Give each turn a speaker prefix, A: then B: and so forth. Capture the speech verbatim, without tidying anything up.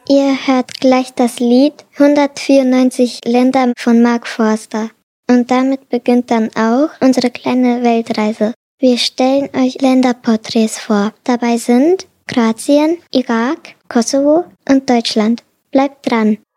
A: Ihr hört gleich das Lied hundertvierundneunzig Länder von Mark Forster. Und damit beginnt dann auch unsere kleine Weltreise. Wir stellen euch Länderporträts vor. Dabei sind Kroatien, Irak, Kosovo und Deutschland. Bleibt dran!